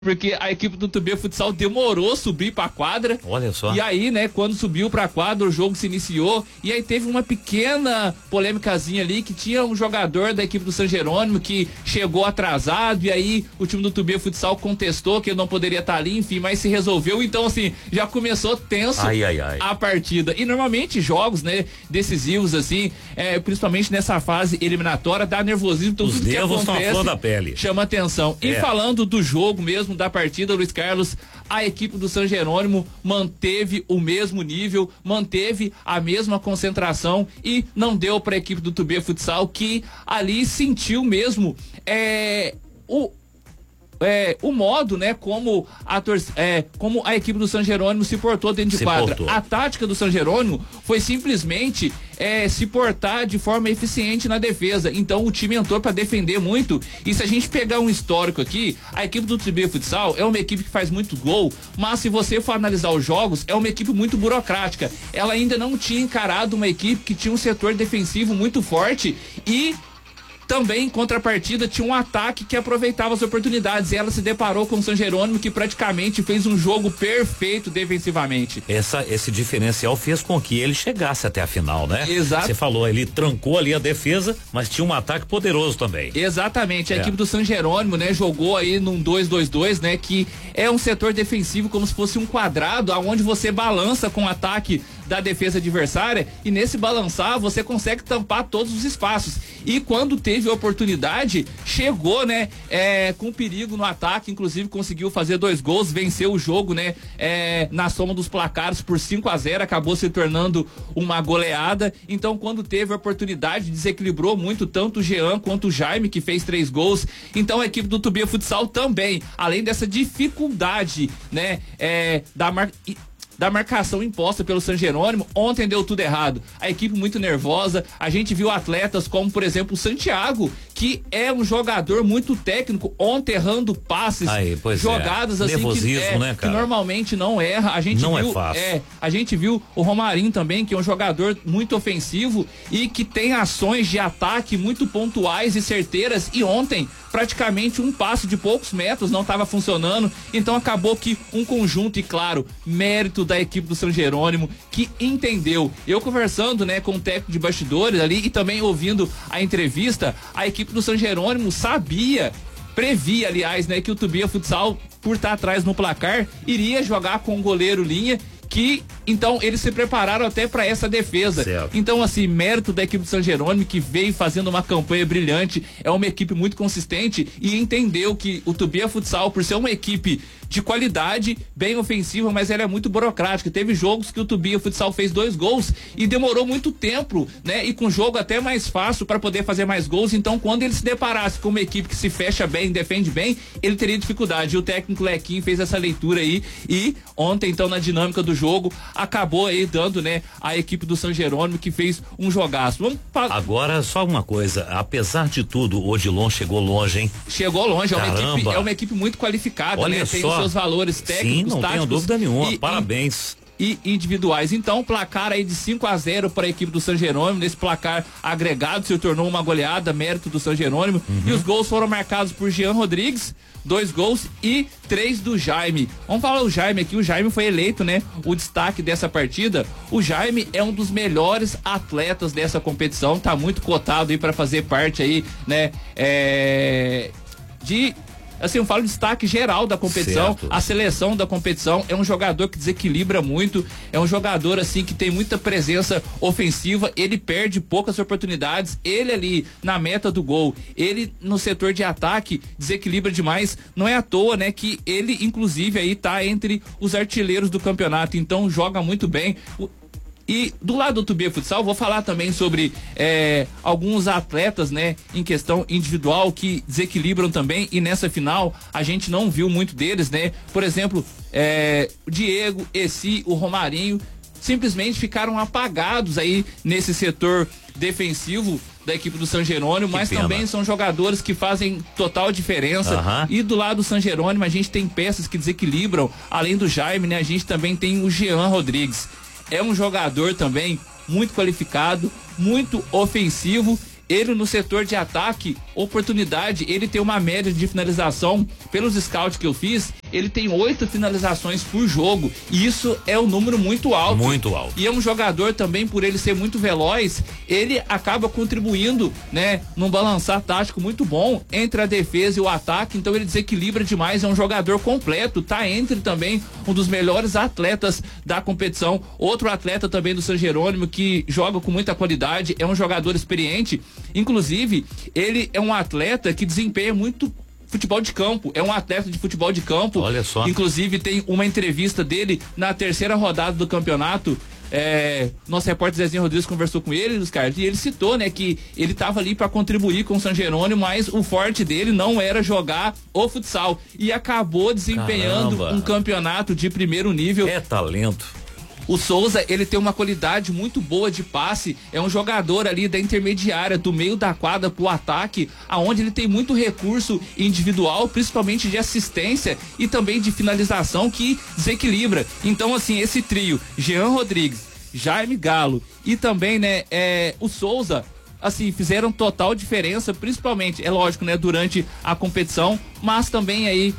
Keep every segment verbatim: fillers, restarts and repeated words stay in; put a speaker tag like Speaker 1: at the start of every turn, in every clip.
Speaker 1: porque a equipe do Tubê Futsal demorou a subir pra quadra.
Speaker 2: Olha só.
Speaker 1: E aí, né, quando subiu pra quadra, o jogo se iniciou. E aí teve uma pequena polêmicazinha ali, que tinha um jogador da equipe do São Jerônimo que chegou atrasado. E aí o time do Tubê Futsal contestou que ele não poderia estar ali, enfim, mas se resolveu. Então, assim, já começou tenso
Speaker 2: ai, ai, ai.
Speaker 1: a partida. E normalmente jogos, né, decisivos, assim, é, principalmente nessa fase eliminatória, dá nervosismo. Então,
Speaker 2: os
Speaker 1: tudo que
Speaker 2: nervos
Speaker 1: acontece
Speaker 2: estão à flor da pele.
Speaker 1: Chama atenção.
Speaker 2: É.
Speaker 1: E falando do jogo mesmo, da partida, Luiz Carlos, a equipe do São Jerônimo manteve o mesmo nível, manteve a mesma concentração e não deu para a equipe do Tubê Futsal, que ali sentiu mesmo é, o É, o modo, né, como a, tor- é, como a equipe do São Jerônimo se portou dentro de
Speaker 2: Se
Speaker 1: quadra.
Speaker 2: portou.
Speaker 1: A tática do São Jerônimo foi simplesmente é, se portar de forma eficiente na defesa. Então o time entrou para defender muito. E se a gente pegar um histórico aqui, a equipe do Tubê Futsal é uma equipe que faz muito gol, mas se você for analisar os jogos, é uma equipe muito burocrática. Ela ainda não tinha encarado uma equipe que tinha um setor defensivo muito forte e também, em contrapartida, tinha um ataque que aproveitava as oportunidades. E ela se deparou com o São Jerônimo, que praticamente fez um jogo perfeito defensivamente.
Speaker 2: Essa, esse diferencial fez com que ele chegasse até a final, né?
Speaker 1: Exato.
Speaker 2: Você falou, ele trancou ali a defesa, mas tinha um ataque poderoso também.
Speaker 1: Exatamente. A
Speaker 2: É.
Speaker 1: equipe do São Jerônimo, né, jogou aí num dois dois dois, né, que é um setor defensivo como se fosse um quadrado, aonde você balança com o ataque da defesa adversária, e nesse balançar você consegue tampar todos os espaços. E quando teve a oportunidade, chegou, né, é, com perigo no ataque, inclusive conseguiu fazer dois gols, venceu o jogo, né, é, na soma dos placares por cinco a zero, acabou se tornando uma goleada. Então, quando teve a oportunidade, desequilibrou muito tanto o Jean quanto o Jaime, que fez três gols. Então, a equipe do Tubê Futsal também, além dessa dificuldade, né, é, da marca da marcação imposta pelo São Jerônimo, ontem deu tudo errado. A equipe muito nervosa, a gente viu atletas como, por exemplo, o Santiago, que é um jogador muito técnico, ontem errando passes,
Speaker 2: Aí, pois
Speaker 1: jogadas
Speaker 2: é.
Speaker 1: assim
Speaker 2: Nervosismo,
Speaker 1: que, é,
Speaker 2: né,
Speaker 1: que
Speaker 2: cara?
Speaker 1: normalmente não erra. A gente
Speaker 2: Não
Speaker 1: viu,
Speaker 2: é fácil.
Speaker 1: É, a gente viu o Romarinho também, que é um jogador muito ofensivo e que tem ações de ataque muito pontuais e certeiras, e ontem praticamente um passe de poucos metros não estava funcionando. Então acabou que um conjunto, e claro, mérito da equipe do São Jerônimo, que entendeu. Eu conversando, né, com o técnico de bastidores ali e também ouvindo a entrevista, a equipe do São Jerônimo sabia, previa, aliás, né, que o Tubê Futsal, por estar atrás no placar, iria jogar com o goleiro linha, que então eles se prepararam até para essa defesa.
Speaker 2: Certo.
Speaker 1: Então, assim, mérito da equipe do São Jerônimo, que veio fazendo uma campanha brilhante, é uma equipe muito consistente e entendeu que o Tubê Futsal, por ser uma equipe de qualidade, bem ofensiva, mas ela é muito burocrática. Teve jogos que o Tubê Futsal fez dois gols e demorou muito tempo, né? E com jogo até mais fácil para poder fazer mais gols. Então, quando ele se deparasse com uma equipe que se fecha bem, defende bem, ele teria dificuldade. E o técnico Lequim fez essa leitura aí e ontem, então, na dinâmica do jogo, acabou aí dando, né, a equipe do São Jerônimo, que fez um jogaço. Vamos pa...
Speaker 2: Agora, só uma coisa, apesar de tudo, o Odilon chegou longe, hein?
Speaker 1: Chegou longe, é uma, equipe, é uma equipe muito qualificada,
Speaker 2: olha
Speaker 1: né? Tem
Speaker 2: só.
Speaker 1: os seus valores técnicos,
Speaker 2: sim, não
Speaker 1: táticos.
Speaker 2: tenho dúvida nenhuma,
Speaker 1: e,
Speaker 2: parabéns.
Speaker 1: E, e individuais. Então, placar aí de cinco a zero para a equipe do São Jerônimo. Nesse placar agregado se tornou uma goleada, mérito do São Jerônimo. Uhum. E os gols foram marcados por Jean Rodrigues, dois gols, e três do Jaime. Vamos falar o Jaime aqui. O Jaime foi eleito, né, o destaque dessa partida. O Jaime é um dos melhores atletas dessa competição, tá muito cotado aí para fazer parte aí, né, é, de... Assim, eu falo de destaque geral da competição,
Speaker 2: certo.
Speaker 1: A seleção da competição. É um jogador que desequilibra muito, é um jogador assim que tem muita presença ofensiva, ele perde poucas oportunidades, ele ali na meta do gol, ele no setor de ataque desequilibra demais. Não é à toa, né, que ele inclusive aí tá entre os artilheiros do campeonato, então joga muito bem. O, E do lado do Tubê Futsal, vou falar também sobre é, alguns atletas, né, em questão individual que desequilibram também, e nessa final a gente não viu muito deles, né? Por exemplo, é, o Diego, Essi, o Romarinho simplesmente ficaram apagados aí nesse setor defensivo da equipe do São Jerônimo, que mas pena. Também são jogadores que fazem total diferença. Uhum. E do lado do São Jerônimo a gente tem peças que desequilibram, além do Jaime, né? A gente também tem o Jean Rodrigues. É um jogador também muito qualificado, muito ofensivo ele no setor de ataque, oportunidade, ele tem uma média de finalização, pelos scouts que eu fiz, ele tem oito finalizações por jogo, e isso é um número muito alto.
Speaker 2: Muito alto.
Speaker 1: E é um jogador também, por ele ser muito veloz, ele acaba contribuindo, né, num balançar tático muito bom entre a defesa e o ataque, então ele desequilibra demais, é um jogador completo, tá entre também um dos melhores atletas da competição. Outro atleta também do San Jerônimo que joga com muita qualidade, é um jogador experiente, inclusive ele é um atleta que desempenha muito futebol de campo, é um atleta de futebol de campo.
Speaker 2: Olha só.
Speaker 1: Inclusive tem uma entrevista dele na terceira rodada do campeonato. É, nosso repórter Zezinho Rodrigues conversou com ele, Carlos, e ele citou, né, que ele estava ali para contribuir com o San Jerônimo, mas o forte dele não era jogar o futsal e acabou desempenhando
Speaker 2: Caramba.
Speaker 1: um campeonato de primeiro nível.
Speaker 2: É talento.
Speaker 1: O Souza, ele tem uma qualidade muito boa de passe, é um jogador ali da intermediária, do meio da quadra pro ataque, aonde ele tem muito recurso individual, principalmente de assistência e também de finalização que desequilibra. Então, assim, esse trio, Jean Rodrigues, Jaime Galo e também, né, é, o Souza, assim, fizeram total diferença, principalmente, é lógico, né, durante a competição, mas também aí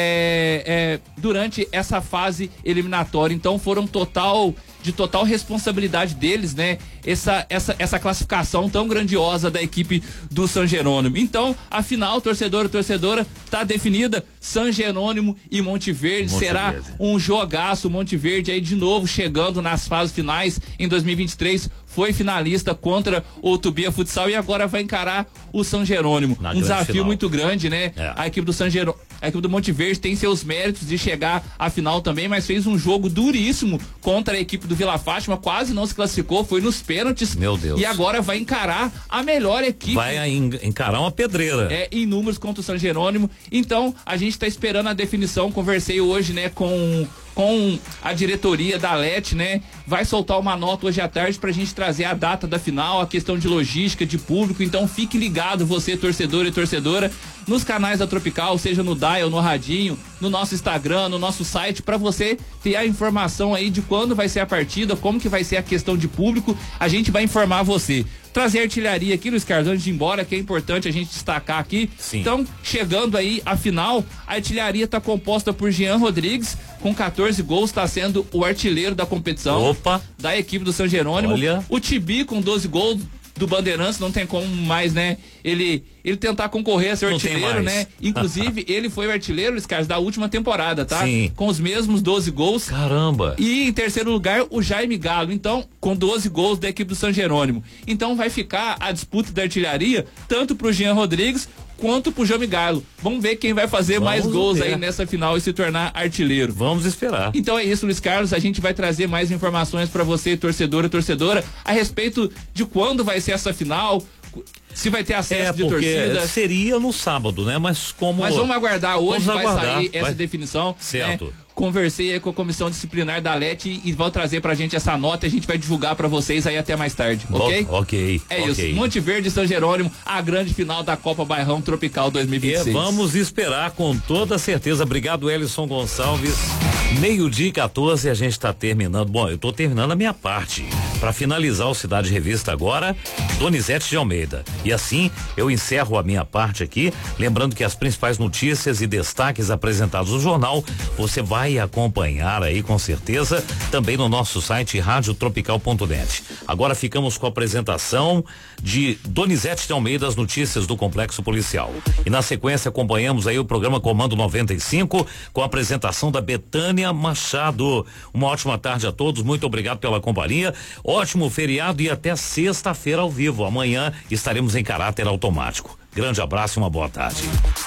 Speaker 1: é, é, durante essa fase eliminatória. Então foram total, de total responsabilidade deles, né, essa, essa, essa classificação tão grandiosa da equipe do San Jerônimo. Então, a final, torcedor e torcedora, tá definida, San Jerônimo e Monte Verde. Monte será Verde. Um jogaço. Monte Verde aí de novo chegando nas fases finais em dois mil e vinte e três, foi finalista contra o Tubia Futsal e agora vai encarar o San Jerônimo. Na um desafio final. Muito grande, né? É. A equipe do San Jerônimo, a equipe do Monte Verde tem seus méritos de chegar à final também, mas fez um jogo duríssimo contra a equipe do Vila Fátima, quase não se classificou, foi nos pênaltis.
Speaker 2: Meu Deus.
Speaker 1: E agora vai encarar a melhor equipe.
Speaker 2: Vai encarar uma pedreira.
Speaker 1: É, em números contra o San Jerônimo. Então, a gente está esperando a definição. Conversei hoje, né, com com a diretoria da L E T, né? Vai soltar uma nota hoje à tarde pra gente trazer a data da final, a questão de logística, de público. Então fique ligado, você, torcedor e torcedora, nos canais da Tropical, seja no Dial, no Radinho, no nosso Instagram, no nosso site, pra você ter a informação aí de quando vai ser a partida, como que vai ser a questão de público. A gente vai informar você. Trazer artilharia aqui, Luiz Carlos, antes de ir embora, que é importante a gente destacar aqui.
Speaker 2: Sim.
Speaker 1: Então, chegando aí a final, a artilharia está composta por Jean Rodrigues, com quatorze gols, está sendo o artilheiro da competição.
Speaker 2: Opa!
Speaker 1: Da equipe do San Jerônimo.
Speaker 2: Olha.
Speaker 1: O Tibi com doze gols do Bandeirantes, não tem como mais, né? Ele, ele tentar concorrer a ser
Speaker 2: não
Speaker 1: artilheiro, né? Inclusive, ele foi o artilheiro, Luiz Carlos, da última temporada, tá?
Speaker 2: Sim.
Speaker 1: Com os mesmos doze gols.
Speaker 2: Caramba!
Speaker 1: E em terceiro lugar, o Jaime Galo, então, com doze gols da equipe do San Jerônimo. Então vai ficar a disputa da artilharia, tanto pro Jean Rodrigues, quanto pro Jaime Galo. Vamos ver quem vai fazer Vamos mais gols ver. aí nessa final e se tornar artilheiro.
Speaker 2: Vamos esperar.
Speaker 1: Então é isso, Luiz Carlos. A gente vai trazer mais informações para você, torcedor e torcedora, a respeito de quando vai ser essa final, se vai ter acesso
Speaker 2: é,
Speaker 1: de torcida.
Speaker 2: Seria no sábado, né? Mas como.
Speaker 1: Mas vamos aguardar. Hoje vamos vai aguardar. sair essa
Speaker 2: vai. definição.
Speaker 1: Certo. Né? Conversei aí com a comissão disciplinar da L E T e vão trazer pra gente essa nota e a gente vai divulgar pra vocês aí até mais tarde, ok?
Speaker 2: O, ok.
Speaker 1: É
Speaker 2: okay.
Speaker 1: isso. Monte Verde e San Jerônimo, a grande final da Copa Bairrão Tropical dois mil e vinte e seis.
Speaker 2: E vamos esperar com toda certeza. Obrigado, Elison Gonçalves. Meio-dia e quatorze, a gente tá terminando. Bom, eu tô terminando a minha parte. Pra finalizar o Cidade Revista agora, Donizete de Almeida. E assim eu encerro a minha parte aqui, lembrando que as principais notícias e destaques apresentados no jornal, você vai acompanhar aí com certeza também no nosso site rádio tropical ponto net. Agora ficamos com a apresentação de Donizete de Almeida, as notícias do Complexo Policial. E na sequência acompanhamos aí o programa Comando noventa e cinco com a apresentação da Betânia Machado. Uma ótima tarde a todos, muito obrigado pela companhia, ótimo feriado e até sexta-feira ao vivo. Amanhã estaremos em caráter automático. Grande abraço e uma boa tarde.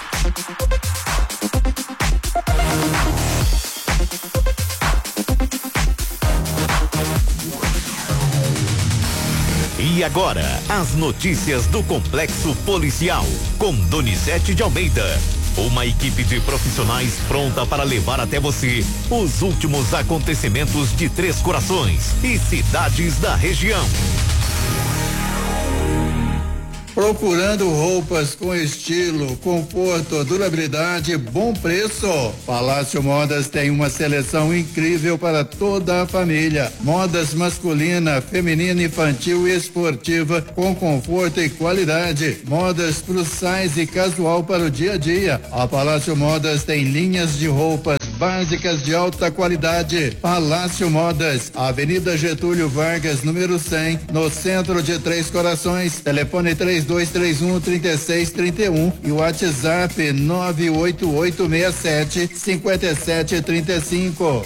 Speaker 3: E agora, as notícias do Complexo Policial, com Donizete de Almeida. Uma equipe de profissionais pronta para levar até você os últimos acontecimentos de Três Corações e cidades da região.
Speaker 4: Procurando roupas com estilo, conforto, durabilidade, bom preço? Palácio Modas tem uma seleção incrível para toda a família. Modas masculina, feminina, infantil e esportiva com conforto e qualidade. Modas plus size e casual para o dia a dia. A Palácio Modas tem linhas de roupas básicas de alta qualidade. Palácio Modas, Avenida Getúlio Vargas, número cem, no centro de Três Corações. Telefone três dois três um, três seis três um e o WhatsApp nove oito oito seis sete, cinco sete três cinco.